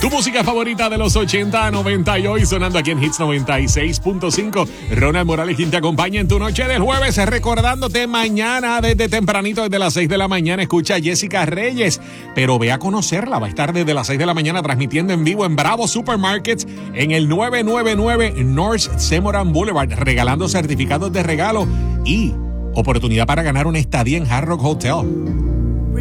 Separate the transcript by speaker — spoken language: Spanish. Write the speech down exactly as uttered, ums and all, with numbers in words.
Speaker 1: Tu música favorita de los ochenta, noventa y hoy sonando aquí en Hits noventa y seis punto cinco. Ronald Morales, quien te acompaña en tu noche del jueves, recordándote mañana desde tempranito, desde las seis de la mañana, escucha a Jessica Reyes, pero ve a conocerla, va a estar desde las seis de la mañana transmitiendo en vivo en Bravo Supermarkets en el nueve nueve nueve North Semoran Boulevard, regalando certificados de regalo y oportunidad para ganar una estadía en Hard Rock Hotel.